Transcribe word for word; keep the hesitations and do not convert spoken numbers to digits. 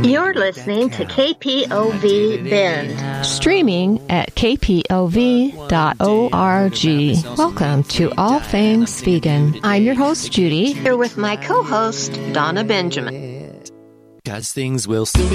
You're listening to K P O V Bend. Streaming at k p o v dot org. Welcome to All Things Vegan. I'm your host, Judy. Here with my co-host, Donna Benjamin. God's things will still be